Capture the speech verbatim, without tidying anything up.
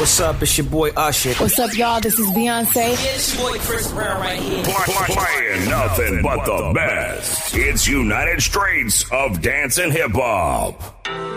What's up? It's your boy Usher. What's up, y'all? This is Beyonce. Yeah, it's your boy Chris Brown right here. Play, playing nothing but the best. It's United Streets of Dance and Hip Hop.